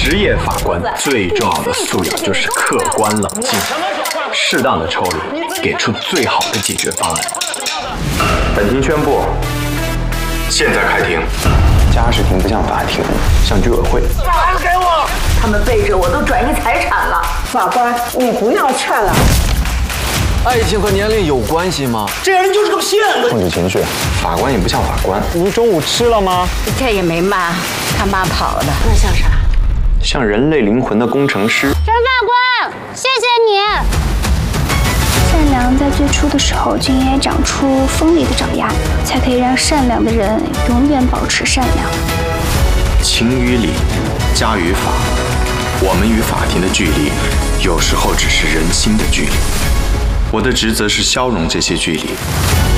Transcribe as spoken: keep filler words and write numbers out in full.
职业法官最重要的素养就是客观冷静，适当的抽离，给出最好的解决方案。 本庭宣布，现在开庭。家事庭不像法庭，像居委会。 还给我！ 他们背着我都转移财产了。 法官，你不要劝了。 爱情和年龄有关系吗？ 这人就是个骗子。 控制情绪，法官也不像法官。 您中午吃了吗？ 这也没骂，他妈跑了。 那像啥？ 像人类灵魂的工程师。 陈法官，谢谢你。善良在最初的时候就应该长出锋利的爪牙，才可以让善良的人永远保持善良。 情与理，家与法，我们与法庭的距离，有时候只是人心的距离。我的职责是消融这些距离，